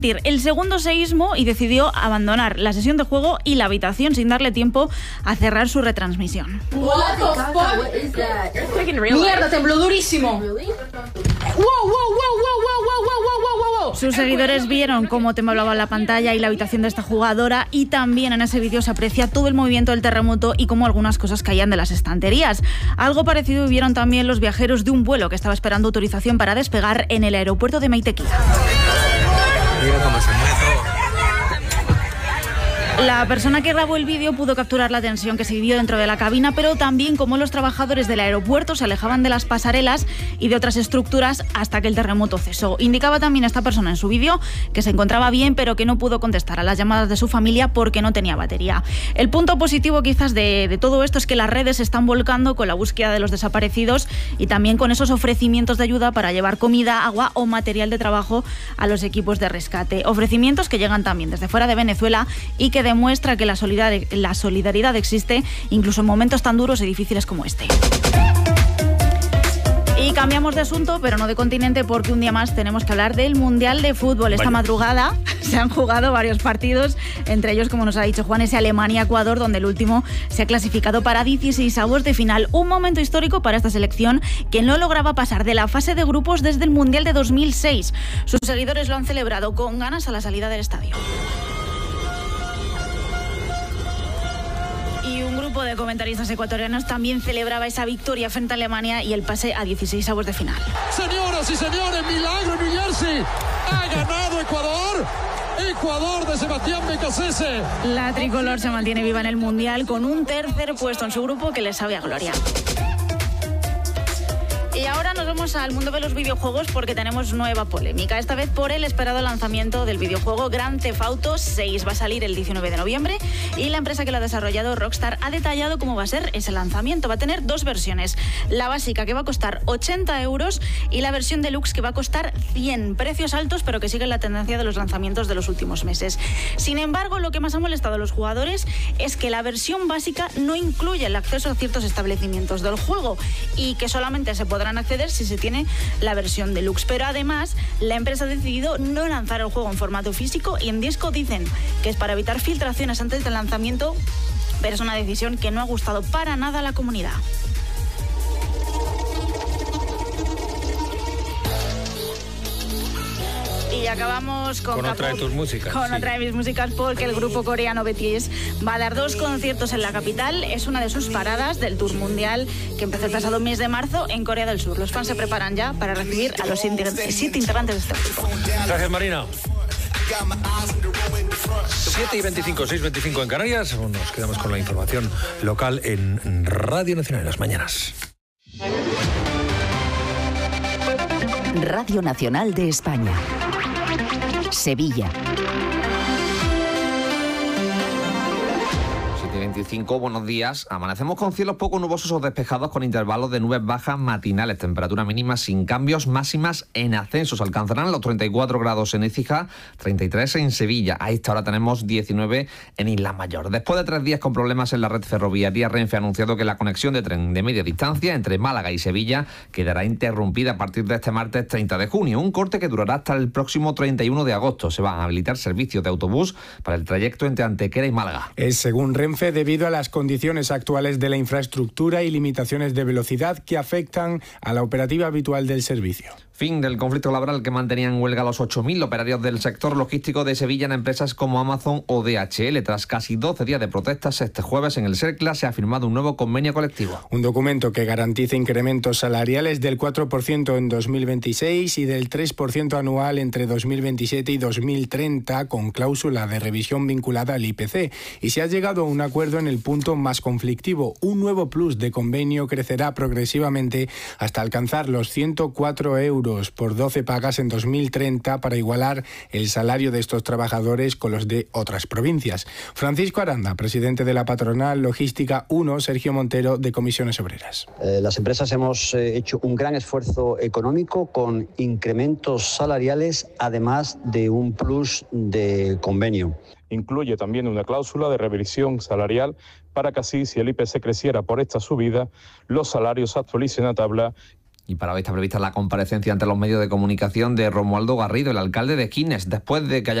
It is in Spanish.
el segundo seísmo y decidió abandonar la sesión de juego y la habitación sin darle tiempo a cerrar su retransmisión. What the fuck? Mierda, tembló durísimo. Sus seguidores vieron cómo temblaba la pantalla y la habitación de esta jugadora, y también en ese vídeo se aprecia todo el movimiento del terremoto y cómo algunas cosas caían de las estanterías. Algo parecido vieron también los viajeros de un vuelo que estaba esperando autorización para despegar en el aeropuerto de Meitequía. Mira cómo se mueve todo. La persona que grabó el vídeo pudo capturar la tensión que se vivió dentro de la cabina, pero también cómo los trabajadores del aeropuerto se alejaban de las pasarelas y de otras estructuras hasta que el terremoto cesó. Indicaba también esta persona en su vídeo que se encontraba bien, pero que no pudo contestar a las llamadas de su familia porque no tenía batería. El punto positivo quizás de todo esto es que las redes se están volcando con la búsqueda de los desaparecidos y también con esos ofrecimientos de ayuda para llevar comida, agua o material de trabajo a los equipos de rescate. Ofrecimientos que llegan también desde fuera de Venezuela y que demuestra que la solidaridad existe incluso en momentos tan duros y difíciles como este. Y cambiamos de asunto, pero no de continente, porque un día más tenemos que hablar del Mundial de Fútbol. Esta madrugada se han jugado varios partidos, entre ellos, como nos ha dicho Juan, ese Alemania-Ecuador, donde el último se ha clasificado para 16avos de final. Un momento histórico para esta selección que no lograba pasar de la fase de grupos desde el Mundial de 2006. Sus seguidores lo han celebrado con ganas a la salida del estadio. Y un grupo de comentaristas ecuatorianos también celebraba esa victoria frente a Alemania y el pase a 16avos de final. Señoras y señores, milagro en New Jersey. Ha ganado Ecuador. Ecuador de Sebastián Becasese. La tricolor se mantiene viva en el Mundial con un tercer puesto en su grupo que le sabe a gloria. Y ahora nos vamos al mundo de los videojuegos porque tenemos nueva polémica, esta vez por el esperado lanzamiento del videojuego Grand Theft Auto 6. Va a salir el 19 de noviembre y la empresa que lo ha desarrollado, Rockstar, ha detallado cómo va a ser ese lanzamiento. Va a tener dos versiones, la básica, que va a costar 80 euros, y la versión deluxe, que va a costar 100. Precios altos, pero que siguen la tendencia de los lanzamientos de los últimos meses. Sin embargo, lo que más ha molestado a los jugadores es que la versión básica no incluye el acceso a ciertos establecimientos del juego y que solamente se podrán acceder si se tiene la versión deluxe. Pero además, la empresa ha decidido no lanzar el juego en formato físico y en disco. Dicen que es para evitar filtraciones antes del lanzamiento, pero es una decisión que no ha gustado para nada a la comunidad. Y acabamos con otra de tus músicas. Con otra de mis músicas, porque el grupo coreano BTS va a dar 2 conciertos en la capital. Es una de sus paradas del tour mundial que empezó el pasado mes de marzo en Corea del Sur. Los fans se preparan ya para recibir a los 7 integrantes de este grupo. Gracias, Marina. 7:25, 6:25 en Canarias. Nos quedamos con la información local en Radio Nacional en las mañanas. Radio Nacional de España. Sevilla. 7:25, buenos días. Amanecemos con cielos poco nubosos o despejados con intervalos de nubes bajas matinales. Temperatura mínima sin cambios, máximas en ascenso. Se alcanzarán los 34 grados en Écija, 33 en Sevilla. A esta hora tenemos 19 en Isla Mayor. Después de 3 días con problemas en la red ferroviaria, Renfe ha anunciado que la conexión de tren de media distancia entre Málaga y Sevilla quedará interrumpida a partir de este martes 30 de junio. Un corte que durará hasta el próximo 31 de agosto. Se van a habilitar servicios de autobús para el trayecto entre Antequera y Málaga. Es, según Renfe, debido a las condiciones actuales de la infraestructura y limitaciones de velocidad que afectan a la operativa habitual del servicio. Fin del conflicto laboral que mantenían en huelga los 8.000 operarios del sector logístico de Sevilla en empresas como Amazon o DHL. Tras casi 12 días de protestas, este jueves en el CERCLA se ha firmado un nuevo convenio colectivo. Un documento que garantiza incrementos salariales del 4% en 2026 y del 3% anual entre 2027 y 2030, con cláusula de revisión vinculada al IPC. Y se ha llegado a un acuerdo en el punto más conflictivo. Un nuevo plus de convenio crecerá progresivamente hasta alcanzar los 104 euros por 12 pagas en 2030 para igualar el salario de estos trabajadores con los de otras provincias. Francisco Aranda, presidente de la patronal Logística 1, Sergio Montero, de Comisiones Obreras. Las empresas hemos hecho un gran esfuerzo económico con incrementos salariales, además de un plus de convenio. Incluye también una cláusula de revisión salarial para que así, si el IPC creciera por esta subida, los salarios se actualicen a tabla. Y para hoy está prevista la comparecencia ante los medios de comunicación de Romualdo Garrido, el alcalde de Quines, después de que haya